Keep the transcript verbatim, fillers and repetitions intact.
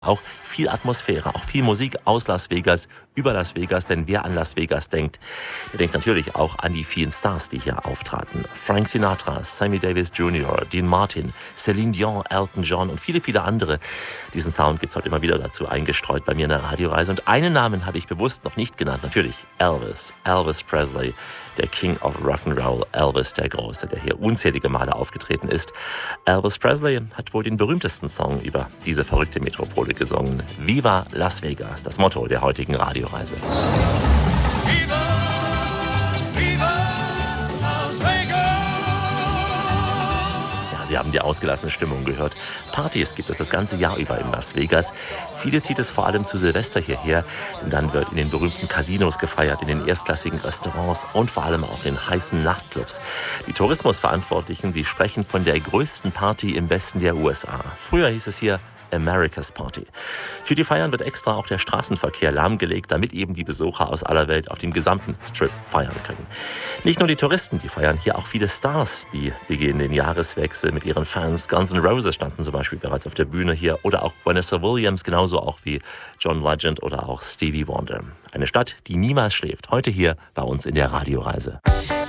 Auch viel Atmosphäre, auch viel Musik aus Las Vegas, über Las Vegas, denn wer an Las Vegas denkt, der denkt natürlich auch an die vielen Stars, die hier auftraten. Frank Sinatra, Sammy Davis Junior, Dean Martin, Celine Dion, Elton John und viele, viele andere. Diesen Sound gibt es heute immer wieder dazu eingestreut bei mir in der Radioreise. Und einen Namen habe ich bewusst noch nicht genannt, natürlich Elvis, Elvis Presley, der King of Rock'n'Roll, Elvis der Große, der hier unzählige Male aufgetreten ist. Elvis Presley hat wohl den berühmtesten Song über diese verrückte Metropole gesungen. Viva Las Vegas, das Motto der heutigen Radioreise. Viva, viva Las Vegas! Ja, Sie haben die ausgelassene Stimmung gehört. Partys gibt es das ganze Jahr über in Las Vegas. Viele zieht es vor allem zu Silvester hierher, denn dann wird in den berühmten Casinos gefeiert, in den erstklassigen Restaurants und vor allem auch in heißen Nachtclubs. Die Tourismusverantwortlichen, sie sprechen von der größten Party im Westen der U S A. Früher hieß es hier America's Party. Für die Feiern wird extra auch der Straßenverkehr lahmgelegt, damit eben die Besucher aus aller Welt auf dem gesamten Strip feiern können. Nicht nur die Touristen, die feiern, hier auch viele Stars, die begehen den Jahreswechsel mit ihren Fans. Guns N' Roses standen zum Beispiel bereits auf der Bühne hier oder auch Vanessa Williams, genauso auch wie John Legend oder auch Stevie Wonder. Eine Stadt, die niemals schläft. Heute hier bei uns in der Radioreise.